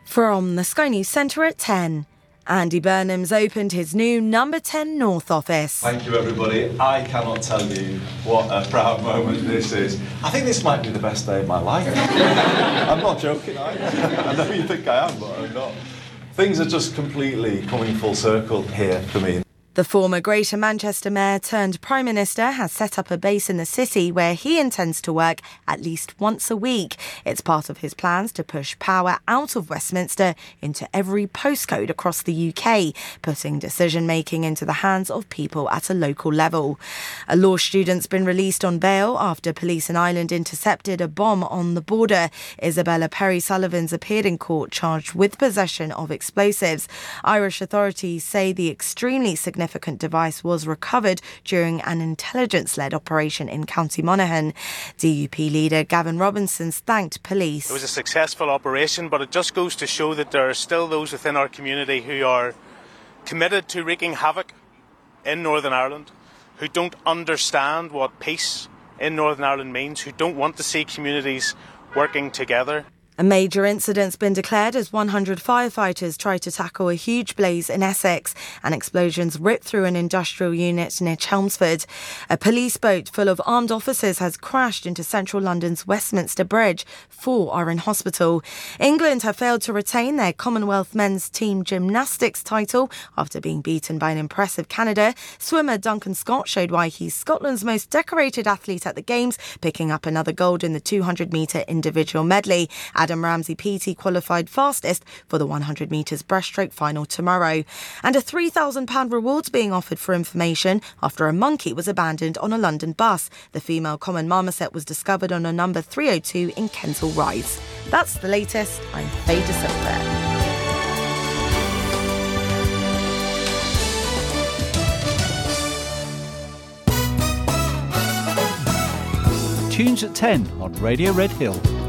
From the Sky News Centre at 10. Andy Burnham's opened his new Number 10 North office. Thank you, everybody. I cannot tell you what a proud moment this is. I think this might be the best day of my life. I'm not joking. I know you think I am, but I'm not. Things are just completely coming full circle here for me. The former Greater Manchester Mayor turned Prime Minister has set up a base in the city where he intends to work at least once a week. It's part of his plans to push power out of Westminster into every postcode across the UK, putting decision-making into the hands of people at a local level. A law student's been released on bail after police in Ireland intercepted a bomb on the border. Isabella Perry-Sullivan's appeared in court charged with possession of explosives. Irish authorities say the extremely significant device was recovered during an intelligence-led operation in County Monaghan. DUP leader Gavin Robinson thanked police. It was a successful operation, but it just goes to show that there are still those within our community who are committed to wreaking havoc in Northern Ireland, who don't understand what peace in Northern Ireland means, who don't want to see communities working together. A major incident's been declared as 100 firefighters try to tackle a huge blaze in Essex and explosions ripped through an industrial unit near Chelmsford. A police boat full of armed officers has crashed into central London's Westminster Bridge. 4 are in hospital. England have failed to retain their Commonwealth men's team gymnastics title after being beaten by an impressive Canada. Swimmer Duncan Scott showed why he's Scotland's most decorated athlete at the Games, picking up another gold in the 200-metre individual medley. Adam Ramsey PT qualified fastest for the 100 metres breaststroke final tomorrow. And a £3,000 reward's being offered for information after a monkey was abandoned on a London bus. The female common marmoset was discovered on a number 302 in Kensal Rise. That's the latest. I'm Faye De Silva. Tunes at 10 on Radio Red Hill.